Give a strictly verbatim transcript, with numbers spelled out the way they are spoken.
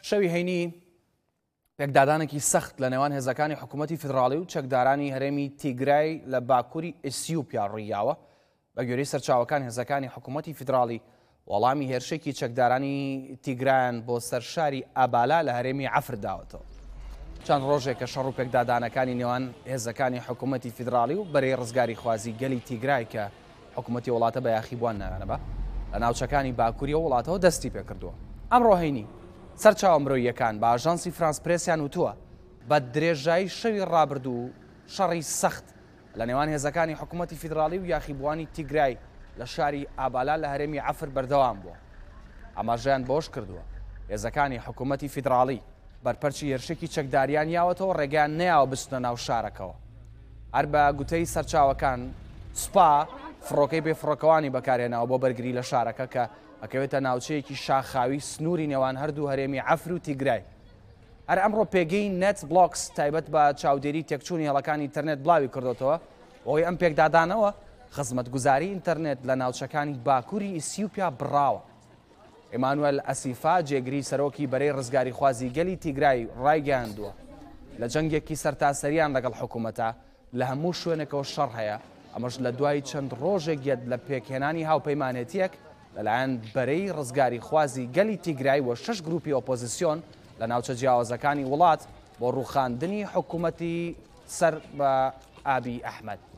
شەوی هەینی پێکدادانێکی سەخت لە نێوان هێزەکانی حکوومەتی فیدراڵی و چەکدارانی هەرێمی تیگرای لە باکووری ئیسیوپیا ڕوویاوە بە گوێرەی سەرچاوەکان هێزەکانی حکوومەتی فیدراڵی وەڵامی هێرشێکی چەکدارانی تیگرایان بۆ سەرشاری ئابالا لە هەرێمی عەفر داوەتەوە. چەند ڕۆژێک کە شەڕ و پێکدادانەکانی نێوان هێزەکانی حکوومەتی فیدراڵی و بەرەی ڕزگاری خوازی گەلی تیگرای کە حکوومەتی وڵاتە بە یاخیبوان ناوێنەبە لە ناوچەکانی باکووری و وڵاتەوە دەستی پێکردووە. ئەمڕۆ هەینی سەرچاوە مرۆییەکان بە ئاژانسی فرانس پرێسیان وتووە بە درێژایی شەوی ڕابردوو شەڕی سەخت لە نێوان هێزەکانی حکوومەتی فیدراڵی و یاخیبوانی تیگرای لە شاری ئابالا لە هەرێمی عەفر بەردەوام بووە. ئاماژەیان بۆش کردووە هێزەکانی حکوومەتی فیدراڵی بەرپەرچی هێرشێکی چەکداریان یاوەتەوە ڕێگەیان نەیاوە بچنە ناو شارەکەەوە. هەر بە گوتەی سەرچاوەکان سوپا فڕۆکەی بێفڕۆکەوانی بەکارهێناوە بۆ بەرگری لە شارەکە کە ئەکەوێتە ناوچەیەکی شاخاوی سنووری نێوان هەردوو هەرێمی عەفر و تیگرای. هەر ئەمڕۆ پێگەی نێت بڵۆکس تایبەت بە چاودێری تێکچوونی هێڵەکانی ئینتەرنێت بڵاوی کردوتەوە بۆی ئەم پێکدادانەوە خزمەتگوزاری ئینتەرنێت لە ناوچەکانی باکووری ئیسیوپیا بڕاوە. ئێمانوێل ئەسیفا جێگری سەرۆکی بەرەی ڕزگاری خوازی گەلی تیگرای ڕایگەیاندووە لە جەنگێکی سەرتاسەریان لەگەڵ حکوومەتە لە هەموو شوێنێکەوە شەڕ هەیە، ئەمەش لە دوای چەند ڕۆژێک یەت لە پێکهێنانی هاوپەیمانێتیەک لەلایەن بەرەی ڕزگاری خوازی گەلی تیگرای و شەش گروپی ئۆپۆزیسیۆن لە ناوچە جیاوازەکانی وڵات بۆ ڕووخاندنی حکوومەتی سەر بە ئابی ئەحمەد.